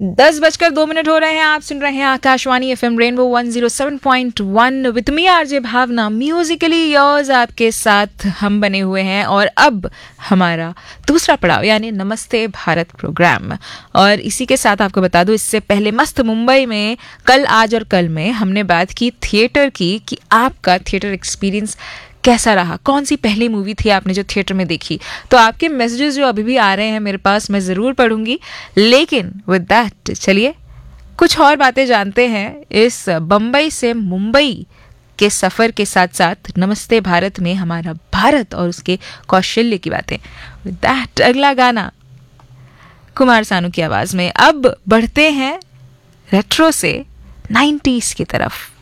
10:02 हो रहे हैं। आप सुन रहे हैं Akashvani FM rainbow 107.1 with me RJ Bhavna, Musically yours. आपके साथ हम बने हुए हैं और अब हमारा दूसरा पड़ाव यानी नमस्ते भारत प्रोग्राम। और इसी के साथ आपको बता दूं, इससे पहले मस्त मुंबई में कल, आज और कल में हमने बात की थिएटर की कि आपका थिएटर एक्सपीरियंस कैसा रहा, कौन सी पहली मूवी थी आपने जो थिएटर में देखी। तो आपके मैसेजेस जो अभी भी आ रहे हैं मेरे पास, मैं ज़रूर पढ़ूंगी। लेकिन विद दैट चलिए कुछ और बातें जानते हैं इस बम्बई से मुंबई के सफ़र के साथ साथ नमस्ते भारत में हमारा भारत और उसके कौशल्य की बातें। विद दैट अगला गाना कुमार सानू की आवाज़ में। अब बढ़ते हैं रेट्रो से 90s की तरफ।